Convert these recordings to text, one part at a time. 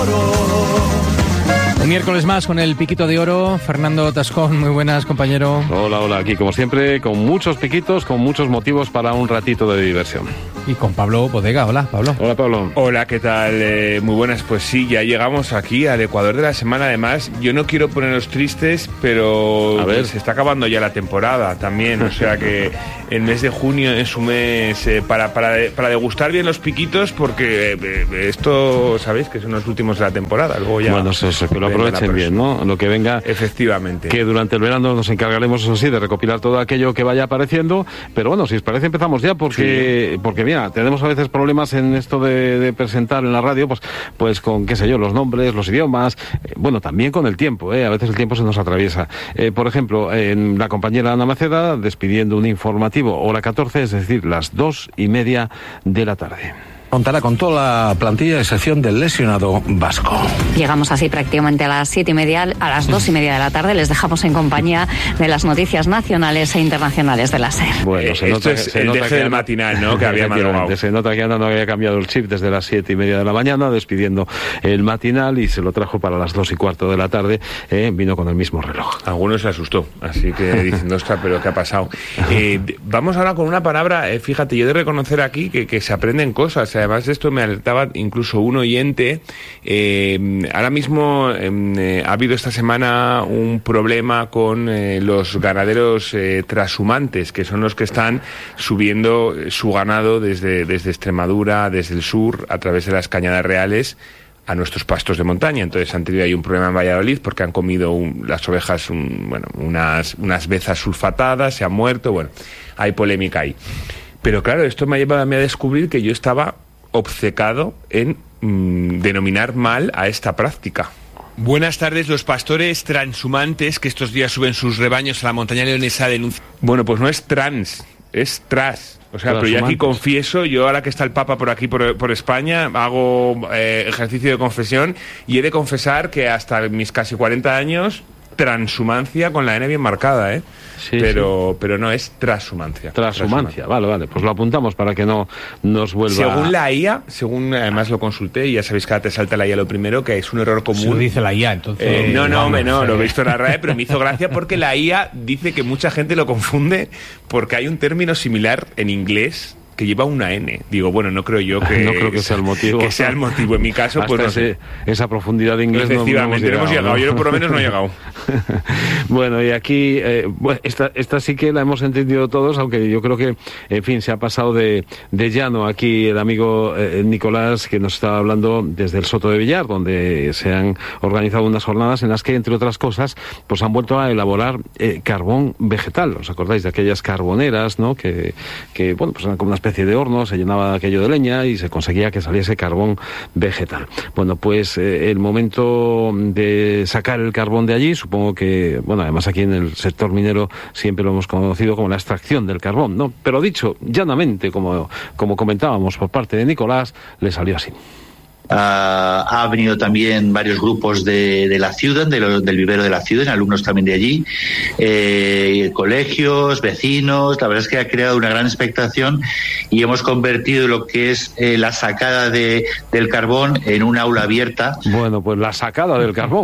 Un miércoles más con el Piquito de Oro. Fernando Tascón, muy buenas, compañero. Hola, aquí como siempre, con muchos piquitos, con muchos motivos para un ratito de diversión. Y con Pablo Bodega. Hola, Pablo. Hola, Pablo. Hola, ¿qué tal? Muy buenas. Pues sí, ya llegamos aquí al Ecuador de la semana. Además, yo no quiero ponernos tristes, pero se está acabando ya la temporada también. O sea que el mes de junio es un mes para degustar bien los piquitos, porque esto, sabéis, que son los últimos de la temporada. Luego ya... Bueno, que lo aprovechen bien, ¿no? Lo que venga. Efectivamente. Que durante el verano nos encargaremos, eso sí, de recopilar todo aquello que vaya apareciendo. Pero bueno, si os parece, empezamos ya, porque mira, tenemos a veces problemas en esto de presentar en la radio, pues con, qué sé yo, los nombres, los idiomas, bueno, también con el tiempo, a veces el tiempo se nos atraviesa. Por ejemplo, en la compañera Ana Maceda, despidiendo un informativo, hora 14, es decir, las 2:30 de la tarde. Contará con toda la plantilla de sección del lesionado vasco. Llegamos así prácticamente a las 7:30, a las 2:30 de la tarde. Les dejamos en compañía de las noticias nacionales e internacionales de la SER. Bueno, se nota que del matinal, ¿no? Que había madrugado. Se nota que Ana no había cambiado el chip desde las 7:30 de la mañana, despidiendo el matinal, y se lo trajo para las 2:15 de la tarde. Vino con el mismo reloj. Algunos se asustó, así que diciendo, ostras, pero ¿qué ha pasado? Vamos ahora con una palabra, fíjate, yo he de reconocer aquí que se aprenden cosas. Además de esto me alertaba incluso un oyente. Ahora mismo ha habido esta semana un problema con los ganaderos trashumantes, que son los que están subiendo su ganado desde Extremadura, desde el sur, a través de las Cañadas Reales, a nuestros pastos de montaña. Entonces han tenido ahí un problema en Valladolid porque han comido las ovejas unas vezas sulfatadas, se han muerto, bueno, hay polémica ahí. Pero claro, esto me ha llevado a mí a descubrir que yo estaba obcecado en denominar mal a esta práctica. Buenas tardes. Los pastores transhumantes que estos días suben sus rebaños a la montaña leonesa denuncian... Bueno, pues no es trans, es tras. O sea, pero yo aquí confieso, yo ahora que está el Papa por aquí, por España, hago ejercicio de confesión, y he de confesar que hasta mis casi 40 años... transhumancia con la N bien marcada, Sí, pero no, es transhumancia. Transhumancia, vale, pues lo apuntamos para que no nos vuelva... Según la IA, además lo consulté, y ya sabéis que ahora te salta la IA lo primero, que es un error común. Eso dice la IA, entonces... No, lo he visto en la RAE, pero me hizo gracia porque la IA dice que mucha gente lo confunde porque hay un término similar en inglés que lleva una N. Digo, bueno, no creo que sea el motivo. Que sea el motivo. En mi caso, hasta pues esa profundidad de inglés efectivamente, no hemos llegado. Yo por lo menos no he llegado. Bueno, y aquí, esta sí que la hemos entendido todos, aunque yo creo que, en fin, se ha pasado de llano aquí el amigo Nicolás, que nos estaba hablando desde el Soto de Villar, donde se han organizado unas jornadas en las que, entre otras cosas, pues han vuelto a elaborar carbón vegetal. ¿Os acordáis de aquellas carboneras, no? Que bueno, pues eran como una especie de horno, se llenaba aquello de leña y se conseguía que saliese carbón vegetal. Bueno, pues el momento de sacar el carbón de allí, supongo que, bueno, además aquí en el sector minero siempre lo hemos conocido como la extracción del carbón, ¿no? Pero dicho llanamente, como comentábamos por parte de Nicolás, le salió así. Ha venido también varios grupos de la ciudad, del vivero de la ciudad, alumnos también de allí, colegios, vecinos. La verdad es que ha creado una gran expectación y hemos convertido lo que es la sacada del carbón en un aula abierta. Bueno, pues la sacada del carbón,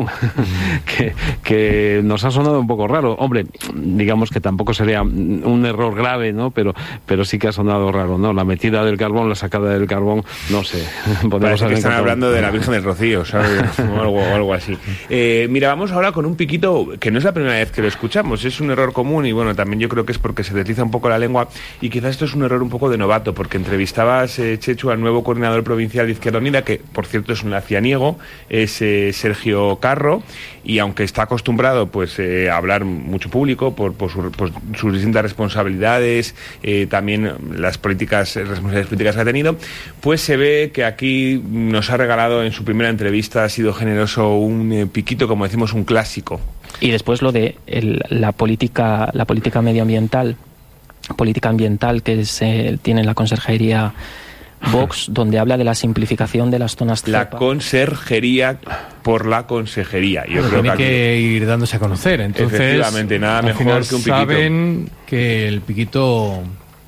que nos ha sonado un poco raro. Hombre, digamos que tampoco sería un error grave, ¿no? Pero sí que ha sonado raro, ¿no? La metida del carbón, la sacada del carbón, no sé. Podemos están hablando de la Virgen del Rocío, ¿sabes? o algo así. Mira, vamos ahora con un piquito que no es la primera vez que lo escuchamos, es un error común, y bueno, también yo creo que es porque se desliza un poco la lengua, y quizás esto es un error un poco de novato, porque entrevistabas, Chechu, al nuevo coordinador provincial de Izquierda Unida, que por cierto es un lacianiego, es Sergio Carro, y aunque está acostumbrado pues a hablar mucho público por sus distintas responsabilidades, también las responsabilidades políticas que ha tenido, pues se ve que aquí nos ha regalado en su primera entrevista, ha sido generoso, un piquito, como decimos, un clásico. Y después lo de la política medioambiental, política ambiental que tiene la Conserjería Vox, donde habla de la simplificación de las zonas CEPA. La conserjería por la consejería. Yo creo tiene que ir dándose a conocer. Entonces, efectivamente, nada mejor que un piquito. Saben que el piquito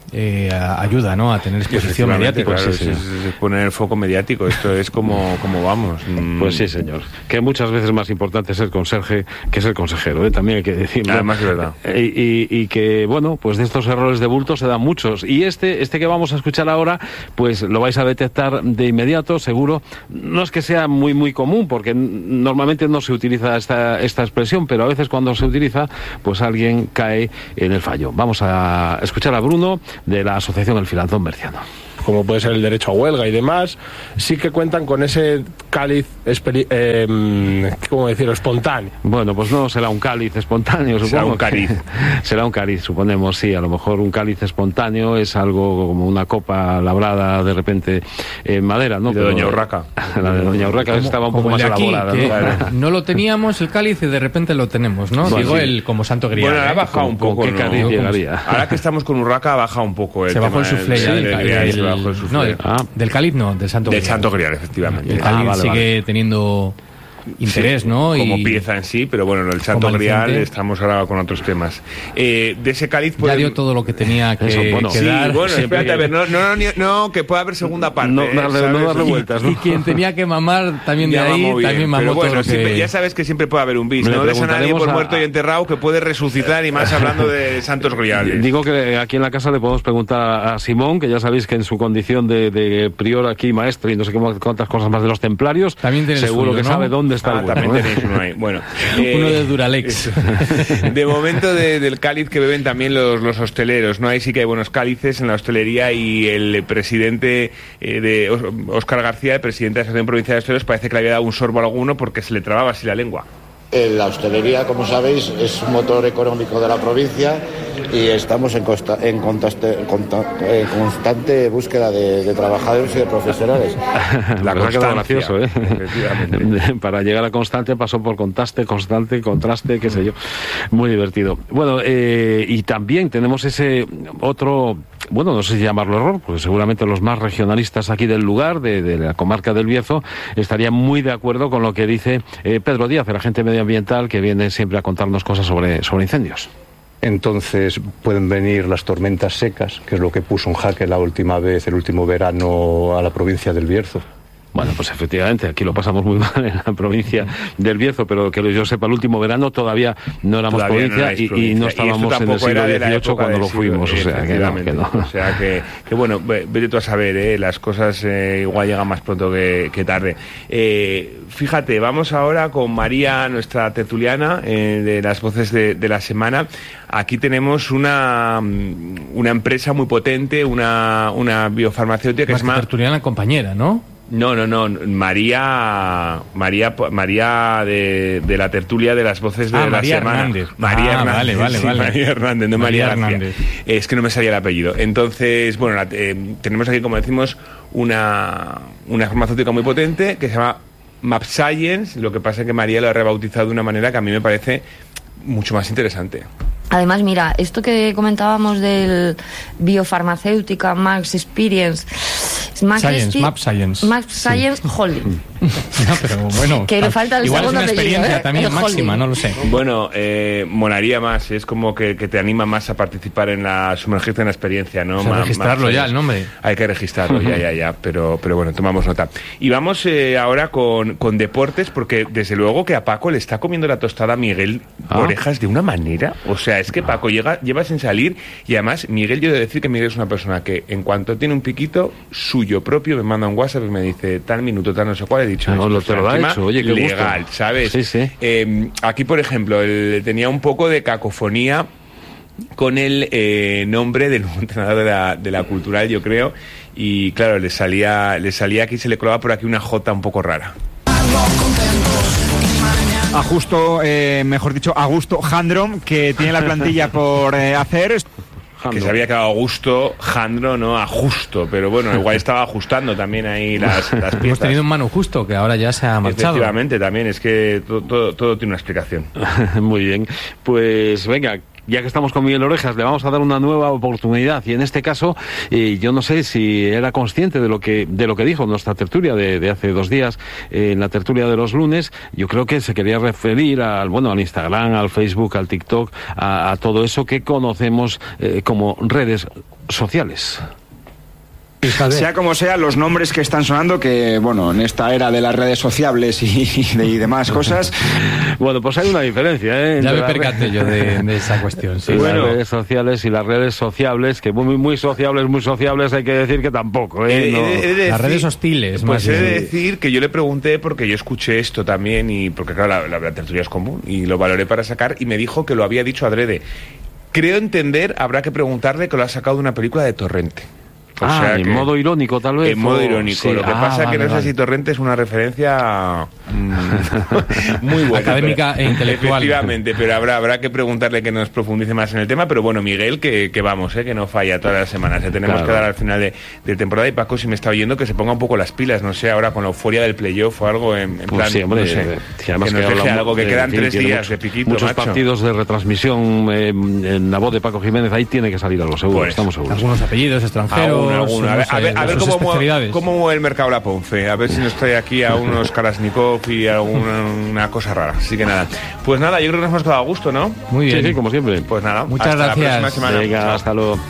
ayuda, ¿no?, a tener exposición mediática. Claro, sí. Es poner el foco mediático, esto es como vamos. Pues sí, señor. Que muchas veces más importante ser conserje que ser consejero, ¿eh? También hay que decirlo. Además es verdad. Y que, bueno, pues de estos errores de bulto se dan muchos. Y este que vamos a escuchar ahora, pues lo vais a detectar de inmediato, seguro. No es que sea muy, muy común, porque normalmente no se utiliza esta expresión, pero a veces cuando se utiliza, pues alguien cae en el fallo. Vamos a escuchar a Bruno, de la Asociación El Filandón Berciano. Como puede ser el derecho a huelga y demás, sí que cuentan con ese cáliz, ¿cómo decirlo?, espontáneo. Bueno, pues no será un cáliz espontáneo, supongo. Será un cáliz. Será un cáliz, suponemos, sí. A lo mejor un cáliz espontáneo es algo como una copa labrada de repente en madera, ¿no? De Doña Urraca. La de Doña Urraca estaba un poco más elaborada, ¿no? Claro. No lo teníamos el cáliz y de repente lo tenemos, ¿no? Bueno, Digo, sí. el como Santo Grial. Bueno, ha bajado un poco. ¿Con qué cáliz llegaría? Ahora que estamos con Urraca, ha bajado un poco el se bajó el tema suflé ya del Grial, se bajó el suflé. No, del cáliz no, del Santo Grial. Del Santo Grial, efectivamente. El cáliz vale, sigue teniendo interés, sí, ¿no? Como pieza en sí, pero bueno, el Santo Grial estamos ahora con otros temas. De ese cáliz ya dio todo lo que tenía que, que dar. Sí, bueno, espérate, a ver, no, que pueda haber segunda parte. No darle vueltas, ¿no? Y quien tenía que mamar también de ya ahí, mamó bien, también mamó pero bueno, todo lo siempre, que... ya sabes que siempre puede haber un bis. No des a nadie por muerto y enterrado que puede resucitar, y más hablando de santos griales. Digo que aquí en la casa le podemos preguntar a Simón, que ya sabéis que en su condición de prior aquí, maestre y no sé cuántas cosas más de los templarios, también seguro que ¿no? sabe dónde está el bueno. También tenéis uno ahí. Bueno, uno de Duralex. De momento del cáliz que beben también los hosteleros, ¿no? Ahí sí que hay buenos cálices en la hostelería, y el presidente de Óscar García, el presidente de la Asociación Provincial de Hosteleros, parece que le había dado un sorbo a alguno porque se le trababa así la lengua. La hostelería, como sabéis, es un motor económico de la provincia y estamos en constante búsqueda de trabajadores y de profesionales. La cosa queda gracioso, ¿eh? Para llegar a constante pasó por constante, contraste, qué sé yo. Muy divertido. Bueno, y también tenemos ese otro, bueno, no sé si llamarlo error, porque seguramente los más regionalistas aquí del lugar, de la comarca del Bierzo, estarían muy de acuerdo con lo que dice Pedro Díaz, el agente medioambiental, que viene siempre a contarnos cosas sobre incendios. Entonces pueden venir las tormentas secas, que es lo que puso en jaque la última vez, el último verano, a la provincia del Bierzo. Bueno, pues efectivamente, aquí lo pasamos muy mal en la provincia del Bierzo, pero que yo sepa, el último verano todavía no éramos provincia, y no estábamos en el siglo XVIII cuando lo fuimos, o sea que no. O sea que bueno, vete tú a saber, las cosas igual llegan más pronto que tarde. Fíjate, vamos ahora con María, nuestra tertuliana, de las voces de la semana. Aquí tenemos una empresa muy potente, una biofarmacéutica que más es más... tertuliana compañera, ¿no? No, María de la tertulia de las voces de la semana. Hernández. María Hernández. Vale. María Hernández, no María Hernández. Es que no me salía el apellido. Entonces, bueno, tenemos aquí, como decimos, una farmacéutica muy potente que se llama MapScience. Lo que pasa es que María lo ha rebautizado de una manera que a mí me parece mucho más interesante. Además, mira, esto que comentábamos del biofarmacéutica Max Experience, MapScience Holding. No, pero bueno, que le falta el igual segundo es una apellido, experiencia también máxima, no lo sé. Bueno, molaría más, es como que te anima más a participar sumergirte en la experiencia, ¿no? O sea, registrarlo ya, el nombre. Hay que registrarlo, ya, pero bueno, tomamos nota. Y vamos ahora con deportes, porque desde luego que a Paco le está comiendo la tostada a Miguel Orejas de una manera, o sea, es que Paco lleva sin salir, y además Miguel, yo he de decir que Miguel es una persona que en cuanto tiene un piquito suyo propio, me manda un WhatsApp y me dice tal minuto, tal no sé cuál, he dicho, te lo ha hecho, oye, qué legal, gusto. ¿sabes? Sí. Aquí, por ejemplo, tenía un poco de cacofonía con el nombre del entrenador de la Cultural, yo creo, y claro, le salía aquí, se le colaba por aquí una J un poco rara. A Augusto Jandro, que tiene la plantilla por hacer. Que se había quedado Augusto Jandro, no a Justo, pero bueno, igual estaba ajustando también ahí las piezas. Hemos tenido un Manu Justo que ahora ya se ha marchado. Efectivamente, también, es que todo tiene una explicación. Muy bien, pues venga, ya que estamos con Miguel Orejas, le vamos a dar una nueva oportunidad, y en este caso yo no sé si era consciente de lo que dijo nuestra tertulia de hace 2 días, en la tertulia de los lunes. Yo creo que se quería referir al Instagram, al Facebook, al TikTok, a todo eso que conocemos como redes sociales. Sea como sea, los nombres que están sonando, que bueno, en esta era de las redes sociables y demás cosas. Bueno, pues hay una diferencia, ¿eh? Ya me percaté yo de esa cuestión. Sí. Bueno, las redes sociales y las redes sociables, que muy sociables, hay que decir que tampoco, ¿eh? Las redes hostiles. Pues he de decir que yo le pregunté, porque yo escuché esto también, y porque claro, la tertulia es común, y lo valoré para sacar, y me dijo que lo había dicho adrede. Creo entender, habrá que preguntarle que lo ha sacado de una película de Torrente. O sea, en modo irónico, tal vez. En modo irónico. Sí. Lo que pasa es que no sé si Torrente es una referencia muy buena. Académica e intelectual. Efectivamente, pero habrá que preguntarle que nos profundice más en el tema. Pero bueno, Miguel, que vamos, que no falla todas las semanas. Tenemos que dar al final de temporada. Y Paco, si me está oyendo, que se ponga un poco las pilas. No sé, ahora con la euforia del playoff o algo en plan. Sí, hombre, no sé, si además que nos deje algo, que quedan 3 días de piquito, muchos macho. partidos de retransmisión en la voz de Paco Jiménez. Ahí tiene que salir algo, seguro. Pues, estamos seguros. Algunos apellidos extranjeros. Alguno. A ver cómo mueve el mercado la Ponce. A ver si nos trae aquí a unos Kalashnikov y alguna cosa rara. Así que nada. Pues nada, yo creo que nos hemos quedado a gusto, ¿no? Muy bien. Sí, como siempre. Pues nada. Muchas hasta gracias. la próxima semana. Venga, hasta luego.